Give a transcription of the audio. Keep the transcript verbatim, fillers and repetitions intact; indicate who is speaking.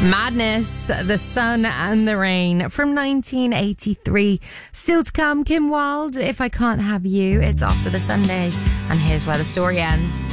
Speaker 1: Madness, The Sun and the Rain from nineteen eighty-three. Still to come, Kim Wilde, If I Can't Have You. It's after the Sundays, and here's where the story ends.